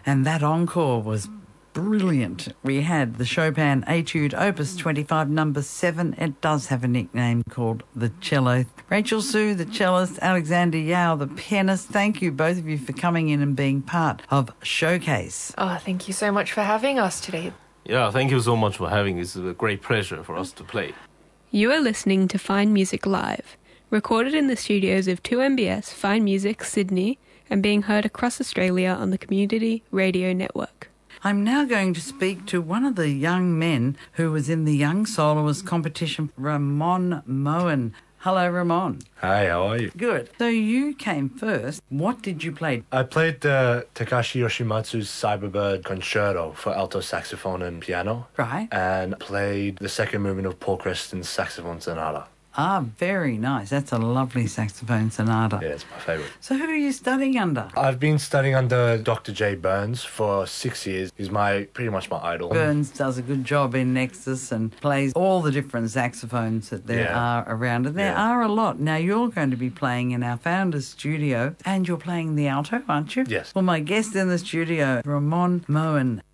And that encore was brilliant. We had the Chopin Etude Opus 25 number 7. It does have a nickname called the cello. Rachel Sue, the cellist, Alexander Yao, the pianist. Thank you, both of you, for coming in and being part of Showcase. Oh, thank you so much for having us today. Yeah, thank you so much for having us. It's a great pleasure for us to play. You are listening to Fine Music Live, recorded in the studios of 2MBS Fine Music Sydney and being heard across Australia on the Community Radio Network. I'm now going to speak to one of the young men who was in the Young Soloist competition, Ramon Moen. Hello, Ramon. Hi, how are you? Good. So you came first. What did you play? I played the Takashi Yoshimatsu's Cyberbird Concerto for alto saxophone and piano. Right. And played the second movement of Paul Creston's Saxophone Sonata. Ah, very nice. That's a lovely saxophone sonata. Yeah, it's my favourite. So who are you studying under? I've been studying under Dr. J. Burns for 6 years. He's pretty much my idol. Burns does a good job in Nexus and plays all the different saxophones that there are around. And there are a lot. Now, you're going to be playing in our Founders studio and you're playing the alto, aren't you? Yes. Well, my guest in the studio, Ramon Moen.